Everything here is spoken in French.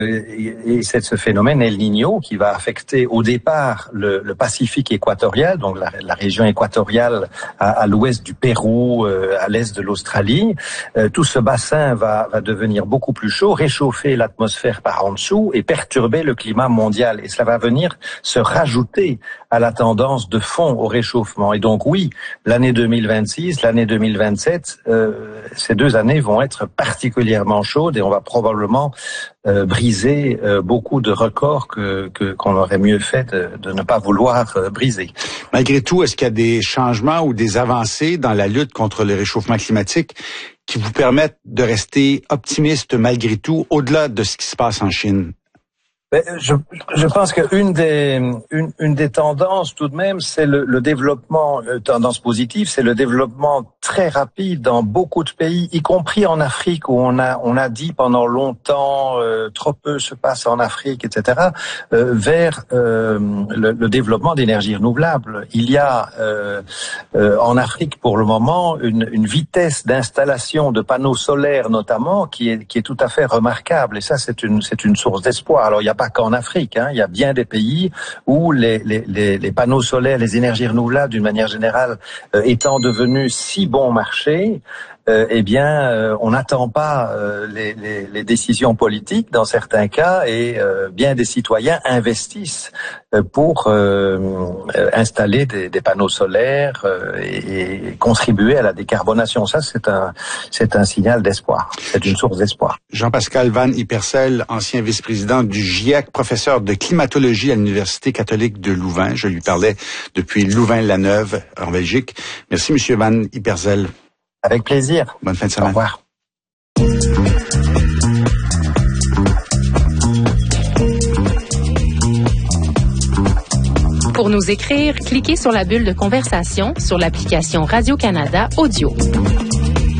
Et c'est ce phénomène El Niño qui va affecter au départ le Pacifique équatorial, donc la région équatoriale à l'ouest du Pérou, à l'est de l'Australie. Tout ce bassin va devenir beaucoup plus chaud, réchauffer l'atmosphère par en dessous et perturber le climat mondial. Et cela va venir se rajouter à la tendance de fond au réchauffement. Et donc oui, l'année 2026, l'année 2027, ces 2 années vont être particulièrement chaudes et on va probablement briser beaucoup de records qu'on aurait mieux fait de ne pas vouloir briser. Malgré tout, est-ce qu'il y a des changements ou des avancées dans la lutte contre le réchauffement climatique qui vous permettent de rester optimiste malgré tout, au-delà de ce qui se passe en Chine? Je pense que une des tendances tout de même, c'est le développement, tendance positive, c'est le développement très rapide dans beaucoup de pays, y compris en Afrique où on a dit pendant longtemps trop peu se passe en Afrique, etc. Vers le développement d'énergies renouvelables. Il y a en Afrique pour le moment une vitesse d'installation de panneaux solaires notamment qui est tout à fait remarquable et ça c'est une source d'espoir. Alors il y a pas qu'en Afrique, il y a bien des pays où les panneaux solaires, les énergies renouvelables d'une manière générale étant devenus si bon marché, on n'attend pas les décisions politiques dans certains cas et bien des citoyens investissent pour installer des panneaux solaires et contribuer à la décarbonation. Ça, c'est un signal d'espoir. C'est une source d'espoir. Jean-Pascal Van Ypersel, ancien vice-président du GIEC, professeur de climatologie à l'Université catholique de Louvain. Je lui parlais depuis Louvain-la-Neuve, en Belgique. Merci, Monsieur Van Ypersel. Avec plaisir. Bonne fin de semaine. Au revoir. Pour nous écrire, cliquez sur la bulle de conversation sur l'application Radio-Canada Audio.